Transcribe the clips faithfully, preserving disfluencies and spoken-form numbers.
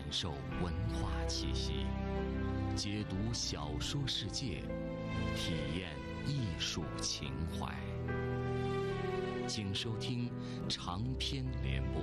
受文化气息，解读小说世界，体验艺术情怀。请收听长篇联播。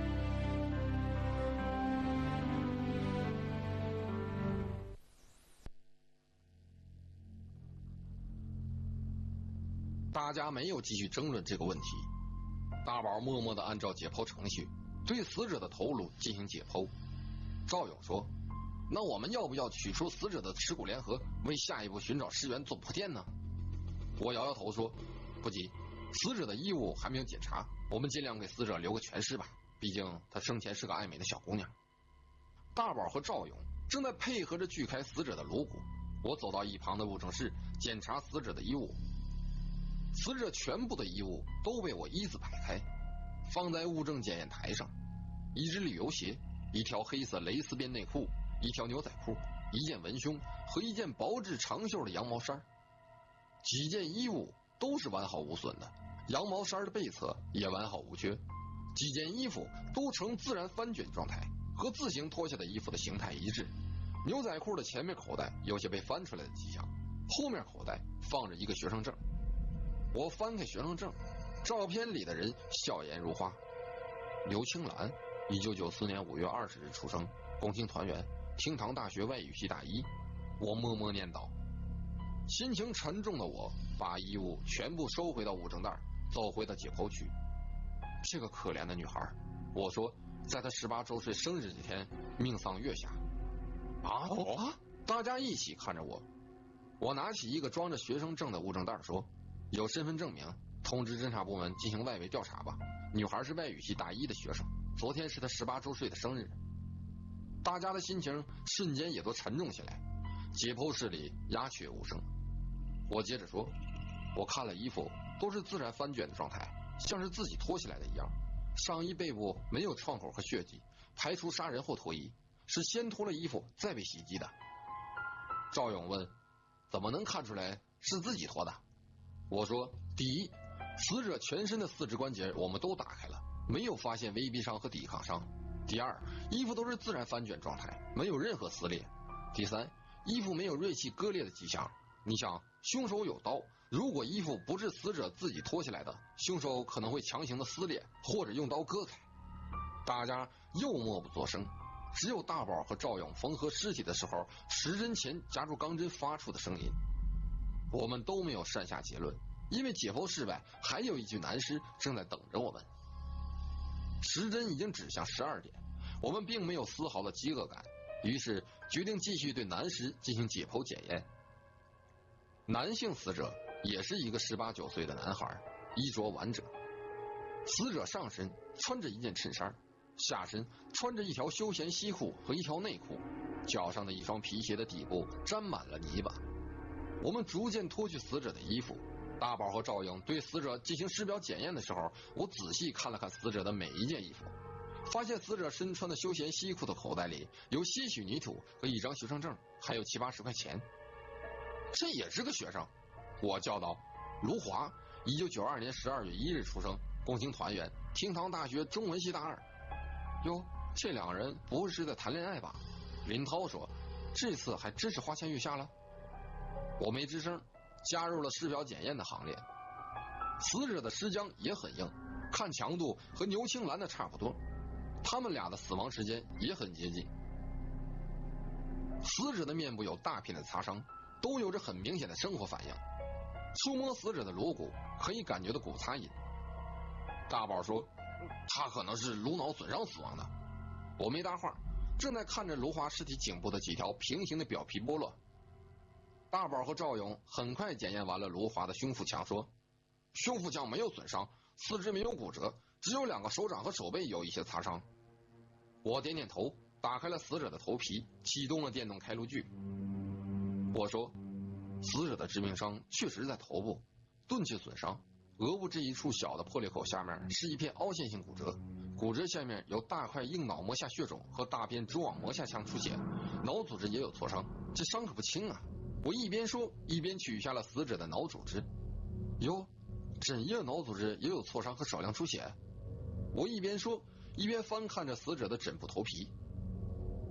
大家没有继续争论这个问题，大宝默默地按照解剖程序对死者的头颅进行解剖。赵勇说，那我们要不要取出死者的耻骨联合，为下一步寻找尸源做铺垫呢？我摇摇头说，不急，死者的衣物还没有检查，我们尽量给死者留个全尸吧，毕竟她生前是个爱美的小姑娘。大宝和赵勇正在配合着锯开死者的颅骨，我走到一旁的物证室检查死者的衣物。死者全部的衣物都被我一字排开，放在物证检验台上，一只旅游鞋，一条黑色蕾丝边内裤，一条牛仔裤，一件文胸和一件薄质长袖的羊毛衫。几件衣物都是完好无损的，羊毛衫的背侧也完好无缺，几件衣服都呈自然翻卷状态，和自行脱下的衣服的形态一致。牛仔裤的前面口袋有些被翻出来的迹象，后面口袋放着一个学生证。我翻开学生证，照片里的人笑颜如花。刘青兰，一九九四年五月二十日出生，共青团员，厅堂大学外语系大一。我默默念叨。心情沉重的我把衣物全部收回到物证袋，走回到解剖区。这个可怜的女孩，我说，在她十八周岁生日这天命丧月下。啊啊！大家一起看着我。我拿起一个装着学生证的物证袋说，有身份证明，通知侦查部门进行外围调查吧。女孩是外语系大一的学生，昨天是她十八周岁的生日。大家的心情瞬间也都沉重起来，解剖室里鸦雀无声。我接着说，我看了衣服都是自然翻卷的状态，像是自己脱下来的一样，上衣背部没有创口和血迹，排除杀人后脱衣，是先脱了衣服再被袭击的。赵勇问，怎么能看出来是自己脱的？我说，第一，死者全身的四肢关节我们都打开了，没有发现威逼伤和抵抗伤。第二，衣服都是自然翻卷状态，没有任何撕裂。第三，衣服没有锐器割裂的迹象。你想，凶手有刀，如果衣服不是死者自己脱下来的，凶手可能会强行的撕裂或者用刀割开。大家又默不作声，只有大宝和赵勇缝合尸体的时候，时针前夹住钢针发出的声音。我们都没有擅下结论，因为解剖室外还有一具男尸正在等着我们。时针已经指向十二点，我们并没有丝毫的饥饿感，于是决定继续对男尸进行解剖检验。男性死者也是一个十八九岁的男孩，衣着完整。死者上身穿着一件衬衫，下身穿着一条休闲西裤和一条内裤，脚上的一双皮鞋的底部沾满了泥巴。我们逐渐脱去死者的衣服，大宝和赵勇对死者进行尸表检验的时候，我仔细看了看死者的每一件衣服，发现死者身穿的休闲西裤的口袋里有些许泥土和一张学生证，还有七八十块钱。这也是个学生，我叫道。卢华，一九九二年十二月一日出生，共青团员，厅堂大学中文系大二。哟，这两个人不是在谈恋爱吧？林涛说，这次还真是花前月下了。我没吱声，加入了尸表检验的行列。死者的尸僵也很硬，看强度和牛青兰的差不多，他们俩的死亡时间也很接近。死者的面部有大片的擦伤，都有着很明显的生活反应。触摸死者的颅骨可以感觉到骨擦音。大宝说，他可能是颅脑损伤死亡的。我没搭话，正在看着卢华尸体颈部的几条平行的表皮剥落。大宝和赵勇很快检验完了卢华的胸腹腔，说，胸腹腔没有损伤，四肢没有骨折，只有两个手掌和手背有一些擦伤。我点点头，打开了死者的头皮，启动了电动开颅锯。我说，死者的致命伤确实在头部，钝器损伤，额部这一处小的破裂口下面是一片凹陷性骨折，骨折下面有大块硬脑膜下血肿和大片蛛网膜下腔出血，脑组织也有挫伤，这伤可不轻啊。我一边说一边取下了死者的脑组织。哟，枕叶脑组织也有挫伤和少量出血。我一边说一边翻看着死者的枕部头皮。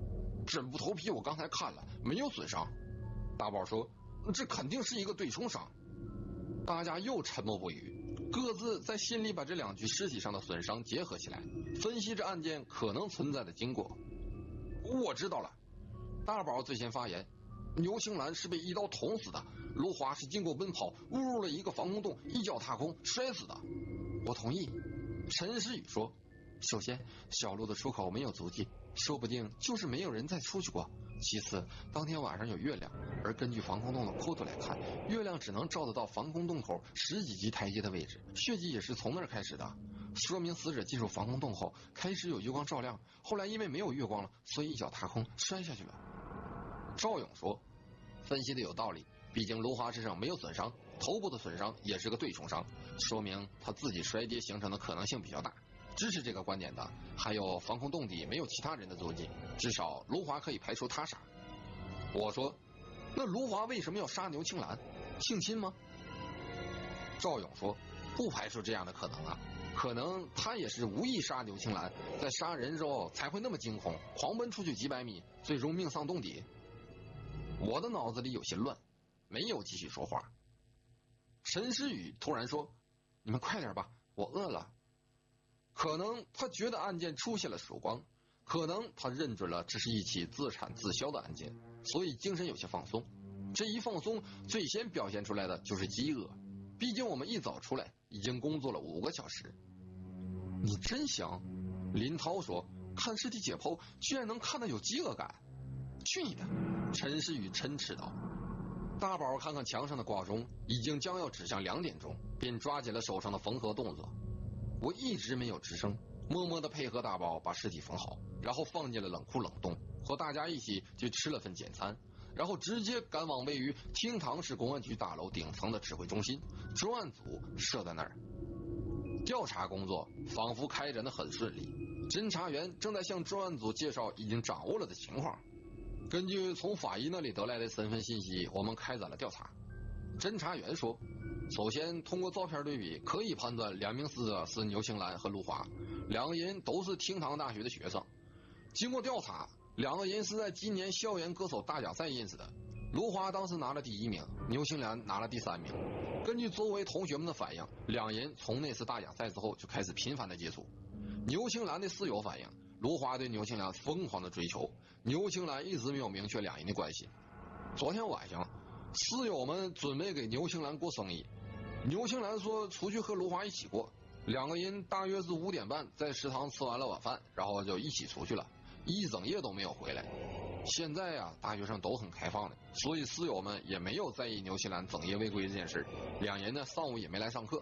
枕部头皮我刚才看了，没有损伤。大宝说，这肯定是一个对冲伤。大家又沉默不语，各自在心里把这两具尸体上的损伤结合起来，分析这案件可能存在的经过。我知道了。大宝最先发言，牛青兰是被一刀捅死的，芦华是经过奔跑误入了一个防空洞，一脚踏空摔死的。我同意。陈诗雨说，首先小路的出口没有足迹，说不定就是没有人再出去过。其次，当天晚上有月亮，而根据防空洞的坡度来看，月亮只能照得到防空洞口十几级台阶的位置，血迹也是从那儿开始的，说明死者进入防空洞后开始有月光照亮，后来因为没有月光了，所以一脚踏空摔下去了。赵勇说，分析的有道理，毕竟芦华身上没有损伤，头部的损伤也是个对冲伤，说明他自己摔跌形成的可能性比较大。支持这个观点的还有防空洞底没有其他人的足迹，至少芦华可以排除他杀。我说，那芦华为什么要杀牛青兰？性侵吗？赵勇说，不排除这样的可能啊，可能他也是无意杀牛青兰，在杀人之后才会那么惊恐，狂奔出去几百米，最终命丧洞底。我的脑子里有些乱，没有继续说话。陈诗雨突然说，你们快点吧，我饿了。可能他觉得案件出现了曙光，可能他认准了这是一起自产自销的案件，所以精神有些放松。这一放松，最先表现出来的就是饥饿，毕竟我们一早出来，已经工作了五个小时。你真香，林涛说，看尸体解剖居然能看到有饥饿感。去你的！陈诗雨嗔斥道。大宝看看墙上的挂钟，已经将要指向两点钟，便抓紧了手上的缝合动作。我一直没有吱声，默默地配合大宝把尸体缝好，然后放进了冷库冷冻，和大家一起去吃了份简餐，然后直接赶往位于厅堂市公安局大楼顶层的指挥中心，专案组设在那儿。调查工作仿佛开展得很顺利，侦查员正在向专案组介绍已经掌握了的情况。根据从法医那里得来的身份信息，我们开展了调查。侦查员说，首先通过照片对比，可以判断两名死者是牛青兰和芦华，两个人都是厅堂大学的学生。经过调查，两个人是在今年校园歌手大奖赛认识的，芦华当时拿了第一名，牛青兰拿了第三名。根据周围同学们的反映，两人从那次大奖赛之后就开始频繁的接触。牛青兰的室友反映，芦华对牛青兰疯狂的追求，牛青兰一直没有明确两人的关系。昨天晚上，室友们准备给牛青兰过生日，牛青兰说出去和芦华一起过，两个人大约是五点半在食堂吃完了晚饭，然后就一起出去了，一整夜都没有回来。现在啊，大学生都很开放的，所以室友们也没有在意牛青兰整夜未归这件事，两人呢上午也没来上课。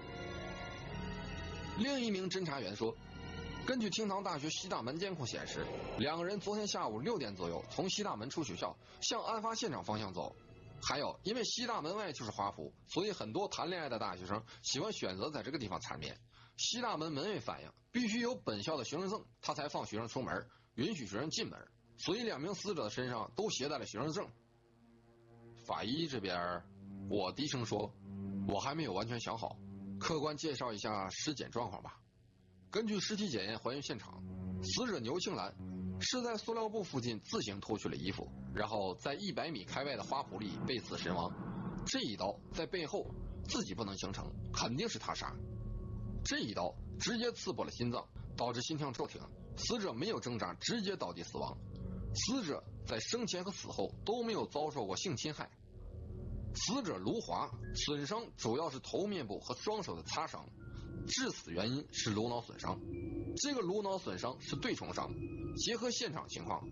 另一名侦查员说，根据厅堂大学西大门监控显示，两个人昨天下午六点左右从西大门出学校，向案发现场方向走。还有，因为西大门外就是华府，所以很多谈恋爱的大学生喜欢选择在这个地方缠绵。西大门门卫反映，必须有本校的学生证，他才放学生出门，允许学生进门，所以两名死者的身上都携带了学生证。法医这边，我低声说，我还没有完全想好，客观介绍一下尸检状况吧。根据尸体检验还原现场，死者牛青兰是在塑料布附近自行脱去了衣服，然后在一百米开外的花圃里被刺身亡。这一刀在背后，自己不能形成，肯定是他杀。这一刀直接刺破了心脏，导致心跳骤停，死者没有挣扎，直接倒地死亡。死者在生前和死后都没有遭受过性侵害。死者芦华损伤主要是头面部和双手的擦伤，致死原因是颅脑损伤。这个颅脑损伤是对冲伤，结合现场情况，